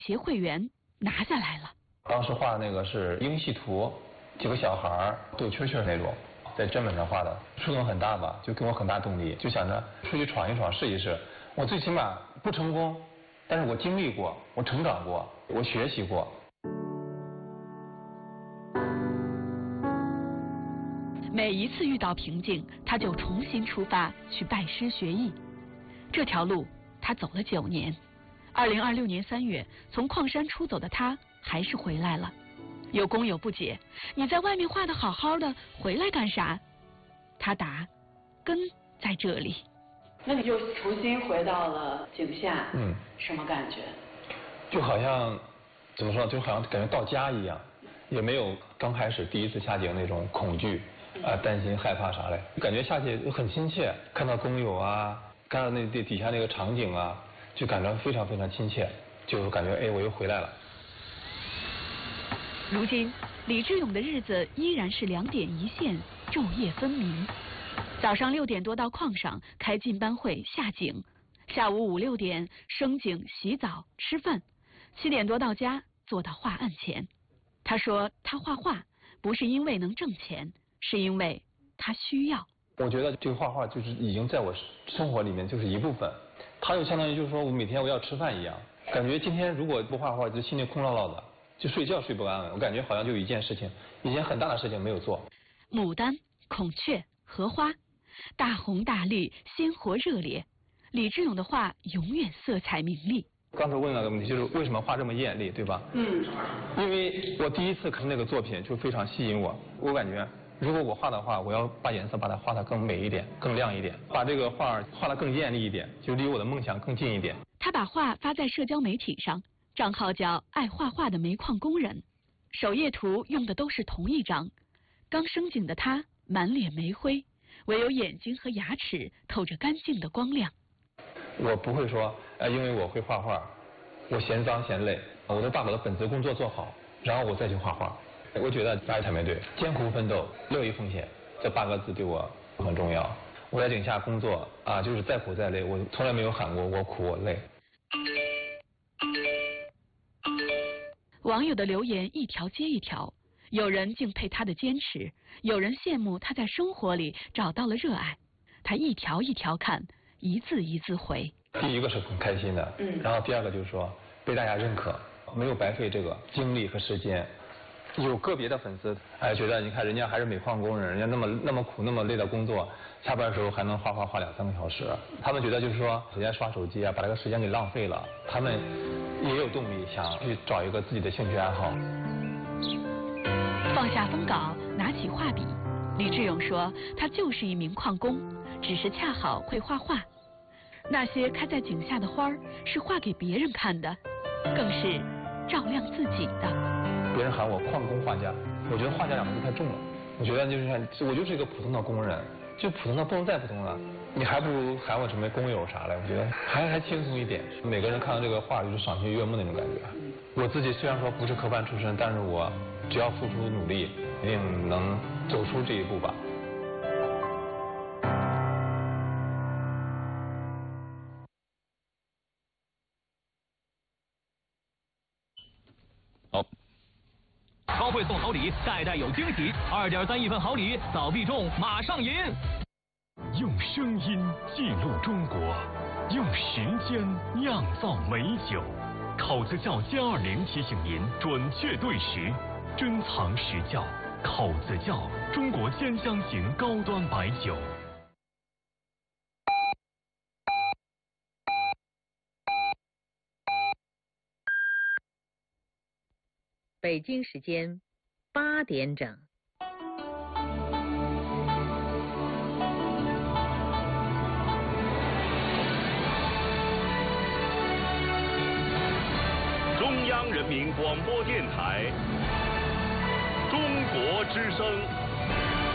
协会员拿下来了。 当时画的那个是英系图，几个小孩斗蛐蛐那种，在砧板上画的，触动很大吧，就给我很大动力，就想着出去闯一闯，试一试。我最起码不成功，但是我经历过，我成长过，我学习过。 每一次遇到瓶颈，他就重新出发去拜师学艺。这条路他走了9年。2026年3月，从矿山出走的他还是回来了。有工友不解：“你在外面画得好好的，回来干啥？”他答：“根在这里。” 那你就重新回到了井下，什么感觉？ 就好像怎么说，就好像感觉到家一样，也没有刚开始第一次下井那种恐惧担心害怕啥嘞，感觉下去很亲切，看到工友啊，看到那底下那个场景啊，就感觉非常非常亲切，就感觉我又回来了。 如今李志勇的日子依然是2点一线，昼夜分明。早上6点多到矿上开进班会下井，下午5、6点升井洗澡吃饭，7点多到家坐到画案前。他说他画画不是因为能挣钱，是因为他需要。 我觉得这个画画就是已经在我生活里面就是一部分，它就相当于就是说我每天我要吃饭一样，感觉今天如果不画画就心里空落落的，就睡觉睡不安稳，我感觉好像就有一件很大的事情没有做。 牡丹、孔雀、荷花，大红大绿，鲜活热烈。李志勇的画永远色彩明丽。 刚才问了个问题，就是为什么画这么艳丽，对吧？因为我第一次看那个作品就非常吸引我，我感觉如果我画的话，我要把颜色把它画得更美一点，更亮一点，把这个画画得更艳丽一点，就离我的梦想更近一点。 他把画发在社交媒体上，账号叫爱画画的煤矿工人，首页图用的都是同一张。刚升井的他满脸煤灰，唯有眼睛和牙齿透着干净的光亮。 我不会说因为我会画画，我嫌脏嫌累，我都把我的本职工作做好，然后我再去画画。我觉得大家才没对，艰苦奋斗，乐于奉献，这8个字对我很重要。我在井下工作就是再苦再累，我从来没有喊过我苦我累。 网友的留言一条接一条，有人敬佩他的坚持，有人羡慕他在生活里找到了热爱。他一条一条看，一字一字回。 第一个是很开心的，然后第二个就是说被大家认可，没有白费这个精力和时间。有个别的粉丝觉得你看人家还是煤矿工人，人家那么苦那么累的工作，下班的时候还能画2、3个小时，他们觉得就是说人家刷手机把这个时间给浪费了，他们也有动力想去找一个自己的兴趣爱好。 放下封稿，拿起画笔，李志勇说他就是一名矿工，只是恰好会画画。那些开在井下的花儿是画给别人看的，更是照亮自己的。 别人喊我矿工画家，我觉得画家2个字太重了，我觉得我就是一个普通的工人，就普通的不能再普通了，你还不如喊我什么工友啥的，我觉得还轻松一点。每个人看到这个画就是赏心悦目那种感觉。我自己虽然说不是科班出身，但是我只要付出努力，一定能走出这一步吧。 好，超会送好礼，代代有惊喜，2.3亿份好礼，早必中，马上赢！ 用声音记录中国，用时间酿造美酒。口子窖+20提醒您准确对时，珍藏实窖。口子窖，中国兼香型高端白酒。 北京时间8点整。 中央人民广播电台，中国之声。